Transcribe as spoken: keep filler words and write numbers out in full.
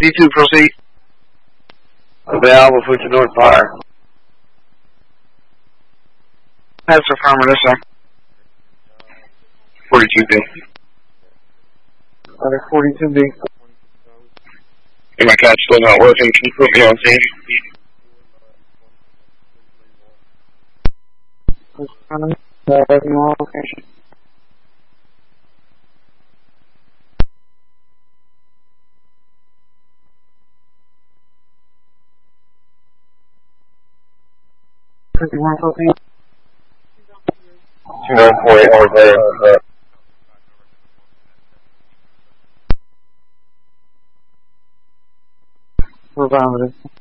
D two, proceed. Obey Alpha, foot to north, fire. That's affirmative, sir. forty-two B. Other forty-two B. Hey, my cat's still not working. Can you put me on scene? Location. fifty-one fourteen. two nine four eight over there. Affirmative.